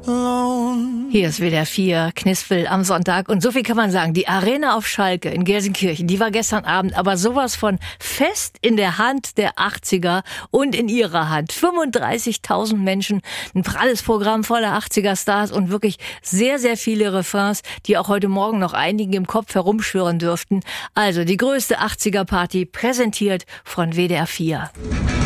alone. Hier ist WDR 4, Knispel am Sonntag. Und so viel kann man sagen, die Arena auf Schalke in Gelsenkirchen, die war gestern Abend aber sowas von fest in der Hand der 80er und in ihrer Hand. 35.000 Menschen, ein pralles Programm voller 80er-Stars und wirklich sehr, sehr viele Refrains, die auch heute Morgen noch einigen im Kopf herumschwirren dürften. Also die größte 80er-Party präsentiert von WDR 4.